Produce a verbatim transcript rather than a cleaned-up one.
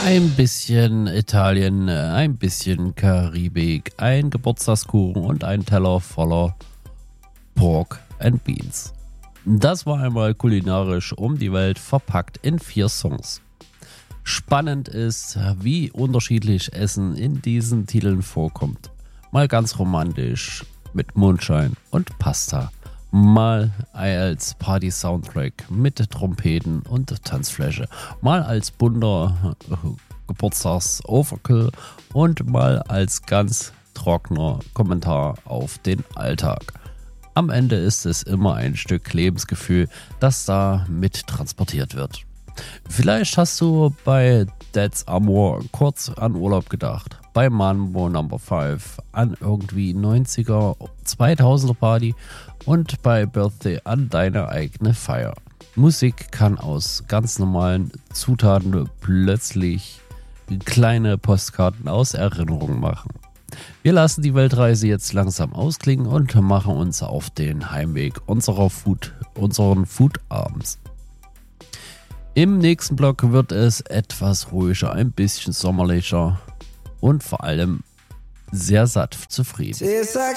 Ein bisschen Italien, ein bisschen Karibik, ein Geburtstagskuchen und ein Teller voller Pork and Beans. Das war einmal kulinarisch um die Welt verpackt in vier Songs. Spannend ist, wie unterschiedlich Essen in diesen Titeln vorkommt. Mal ganz romantisch mit Mondschein und Pasta. Mal als Party-Soundtrack mit Trompeten und Tanzfläche. Mal als bunter Geburtstags-Overkill und mal als ganz trockener Kommentar auf den Alltag. Am Ende ist es immer ein Stück Lebensgefühl, das da mit transportiert wird. Vielleicht hast du bei That's Amor kurz an Urlaub gedacht, bei Mambo Number fünf an irgendwie neunziger, zweitausender Party und bei Birthday an deine eigene Feier. Musik kann aus ganz normalen Zutaten plötzlich kleine Postkarten aus Erinnerung machen. Wir lassen die Weltreise jetzt langsam ausklingen und machen uns auf den Heimweg unserer Food, unseren Food-Abends. Im nächsten Block wird es etwas ruhiger, ein bisschen sommerlicher und vor allem sehr satt zufrieden.